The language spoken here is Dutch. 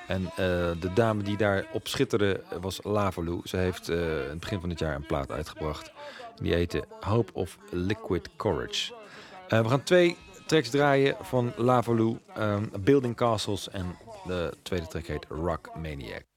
En de dame die daarop schitterde was Lavalou. Ze heeft in het begin van dit jaar een plaat uitgebracht. Die heette Hope of Liquid Courage. We gaan 2 tracks draaien van Lavalou. Building Castles en de tweede track heet Rock Maniac.